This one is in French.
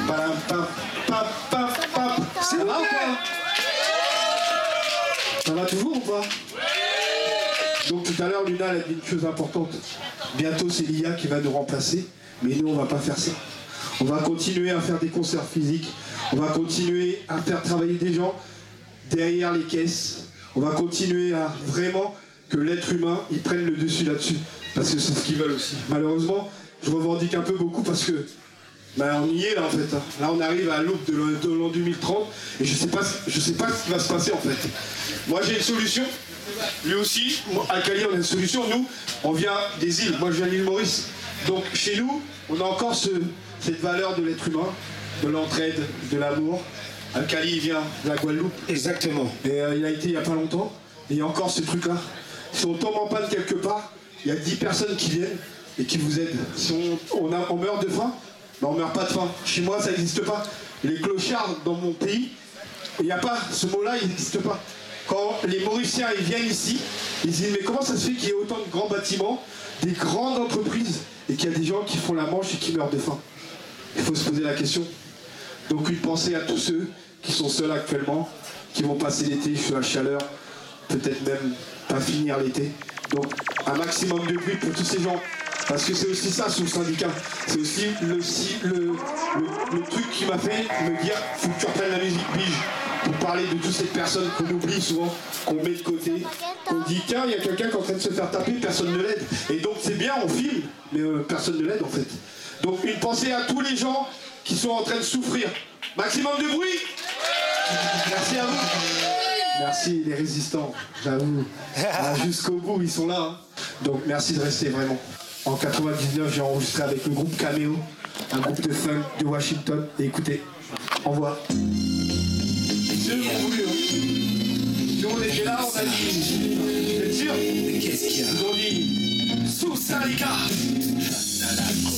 Ça va ou pas? Ça va toujours ou pas? Donc tout à l'heure, Luna elle a dit une chose importante. Bientôt, c'est l'IA qui va nous remplacer, mais nous, on va pas faire ça. On va continuer à faire des concerts physiques, on va continuer à faire travailler des gens derrière les caisses, on va continuer à vraiment que l'être humain, il prenne le dessus là-dessus, parce que c'est ce qu'ils veulent aussi. Malheureusement, je revendique un peu beaucoup parce que on y est là en fait. Là on arrive à l'aube de l'an 2030 et je sais pas ce qui va se passer en fait. Moi j'ai une solution, lui aussi, Alkali on a une solution, nous on vient des îles, moi je viens de l'île Maurice. Donc chez nous, on a encore cette valeur de l'être humain, de l'entraide, de l'amour. Alkali il vient de la Guadeloupe. Exactement. Et il a été il y a pas longtemps, et il y a encore ce truc là. Si on tombe en panne quelque part, il y a 10 personnes qui viennent et qui vous aident. Si on meurt de faim, on ne meurt pas de faim. Chez moi, ça n'existe pas. Les clochards dans mon pays, il n'y a pas, ce mot-là, il n'existe pas. Quand les Mauriciens ils viennent ici, ils disent mais comment ça se fait qu'il y ait autant de grands bâtiments, des grandes entreprises, et qu'il y a des gens qui font la manche et qui meurent de faim? Il faut se poser la question. Donc une pensée à tous ceux qui sont seuls actuellement, qui vont passer l'été sous la chaleur, peut-être même pas finir l'été. Donc un maximum de bruit pour tous ces gens. Parce que c'est aussi ça sous syndicat. C'est aussi le truc qui m'a fait me dire faut que tu reprennes la musique pige. Pour parler de toutes ces personnes qu'on oublie souvent, qu'on met de côté. On dit tiens, il y a quelqu'un qui est en train de se faire taper, personne ne l'aide. Et donc c'est bien, on filme, mais personne ne l'aide en fait. Donc une pensée à tous les gens qui sont en train de souffrir. Maximum de bruit. Merci à vous. Merci les résistants, j'avoue. Jusqu'au bout, ils sont là. Hein. Donc merci de rester vraiment. En 99, j'ai enregistré avec le groupe Cameo, un groupe de funk de Washington. Et écoutez, au revoir. C'est eux qui ont voulu. Hein. Nous on était là, on a dit. Vous êtes sûr? Mais qu'est-ce qu'il y a? Ils ont dit sous syndicat.